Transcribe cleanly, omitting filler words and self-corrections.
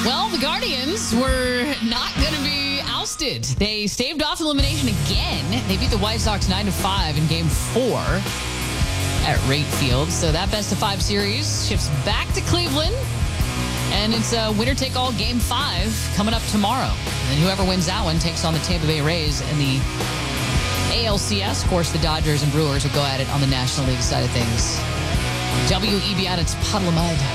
Well, the Guardians were not going to be ousted. They staved off elimination again. They beat the White Sox 9-5 in Game 4 at Rate Field. So that best-of-5 series shifts back to Cleveland. And it's a winner-take-all Game 5 coming up tomorrow. And whoever wins that one takes on the Tampa Bay Rays and the ALCS. Of course, the Dodgers and Brewers will go at it on the National League side of things. WEBN, it's Puddle of Mud.